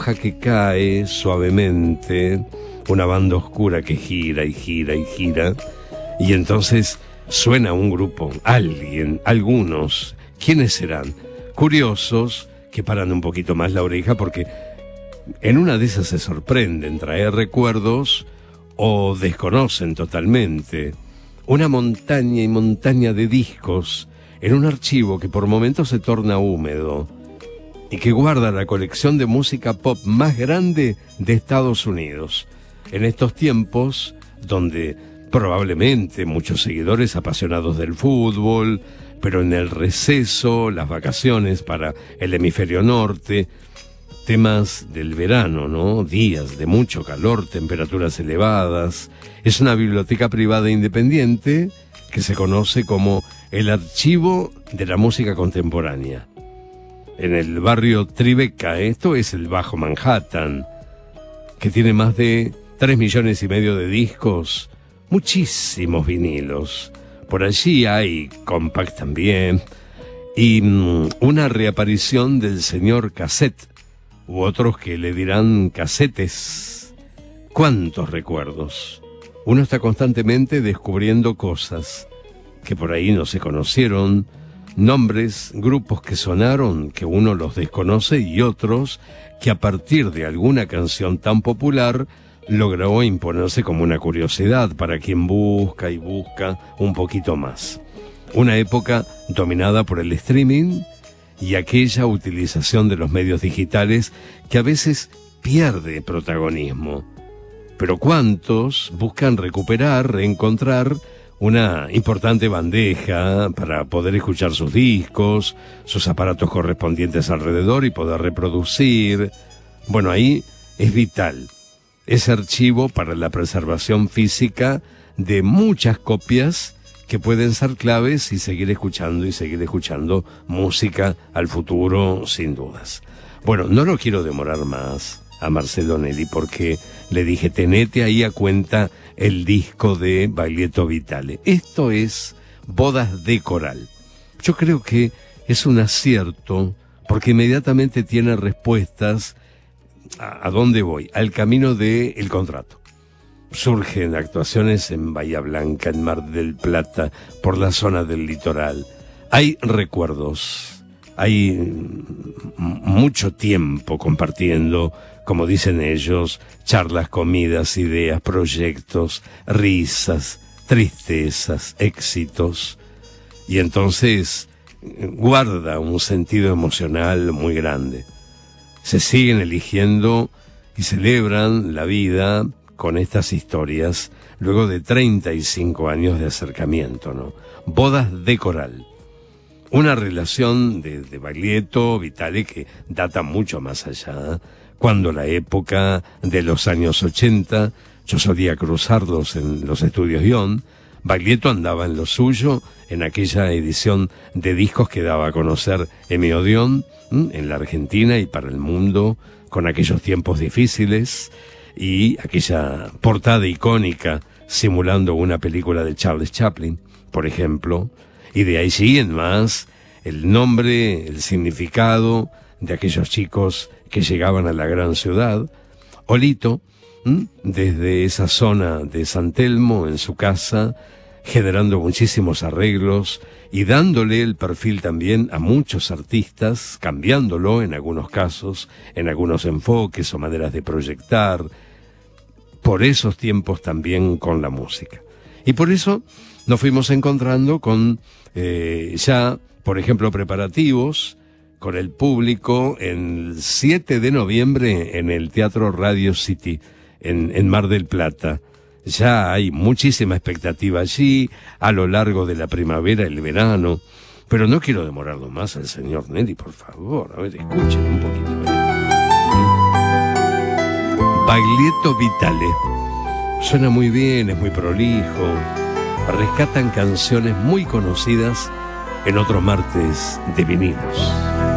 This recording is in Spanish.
hoja que cae suavemente, una banda oscura que gira y gira y gira, y entonces suena un grupo, alguien, algunos. ¿Quiénes serán? Curiosos que paran un poquito más la oreja porque en una de esas se sorprenden, traer recuerdos o desconocen totalmente. Una montaña y montaña de discos en un archivo que por momentos se torna húmedo y que guarda la colección de música pop más grande de Estados Unidos. En estos tiempos donde probablemente muchos seguidores apasionados del fútbol, pero en el receso, las vacaciones para el hemisferio norte, temas del verano, ¿no? Días de mucho calor, temperaturas elevadas. Es una biblioteca privada independiente que se conoce como el Archivo de la Música Contemporánea. En el barrio Tribeca, esto es el Bajo Manhattan, que tiene más de 3,5 millones de discos, muchísimos vinilos. Por allí hay compact también, y una reaparición del señor Cassette, u otros que le dirán casetes. ¿Cuántos recuerdos? Uno está constantemente descubriendo cosas que por ahí no se conocieron, nombres, grupos que sonaron, que uno los desconoce, y otros que a partir de alguna canción tan popular logró imponerse como una curiosidad para quien busca y busca un poquito más. Una época dominada por el streaming y aquella utilización de los medios digitales que a veces pierde protagonismo. Pero ¿cuántos buscan recuperar, reencontrar una importante bandeja para poder escuchar sus discos, sus aparatos correspondientes alrededor y poder reproducir? Bueno, ahí es vital ese archivo para la preservación física de muchas copias que pueden ser claves y seguir escuchando música al futuro, sin dudas. Bueno, no lo quiero demorar más a Marcelo Nelli porque le dije, tenete ahí a cuenta el disco de Baglietto Vitale. Esto es Bodas de Coral. Yo creo que es un acierto porque inmediatamente tiene respuestas a dónde voy, al camino del contrato. Surgen actuaciones en Bahía Blanca, en Mar del Plata, por la zona del litoral. Hay recuerdos, hay mucho tiempo compartiendo, como dicen ellos, charlas, comidas, ideas, proyectos, risas, tristezas, éxitos. Y entonces guarda un sentido emocional muy grande. Se siguen eligiendo y celebran la vida con estas historias luego de 35 años de acercamiento, ¿no? Bodas de Coral. Una relación de Baglietto Vitale que data mucho más allá. Cuando la época de los años 80, yo solía cruzarlos en los estudios Guión, Baglietto andaba en lo suyo, en aquella edición de discos que daba a conocer Emi Odeón, en la Argentina y para el mundo, con aquellos tiempos difíciles, y aquella portada icónica simulando una película de Charles Chaplin, por ejemplo, y de allí en más el nombre, el significado de aquellos chicos que llegaban a la gran ciudad. Olito, desde esa zona de San Telmo, en su casa, generando muchísimos arreglos y dándole el perfil también a muchos artistas, cambiándolo en algunos casos, en algunos enfoques o maneras de proyectar, por esos tiempos también con la música. Y por eso nos fuimos encontrando con ya, por ejemplo, preparativos con el público el 7 de noviembre en el Teatro Radio City, en Mar del Plata. Ya hay muchísima expectativa allí, a lo largo de la primavera, el verano. Pero no quiero demorarlo más al señor Nelli, por favor. A ver, escuchen un poquito. Baglietto Vitale. Suena muy bien, es muy prolijo. Rescatan canciones muy conocidas en otros martes de vinilos.